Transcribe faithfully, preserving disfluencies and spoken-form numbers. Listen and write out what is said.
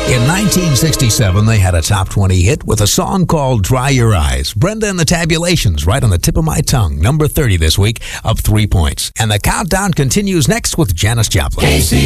In nineteen sixty-seven, they had a top twenty hit with a song called Dry Your Eyes. Brenda and the Tabulations, right on the tip of my tongue. Number thirty this week, up three points. And the countdown continues next with Janis Joplin. K C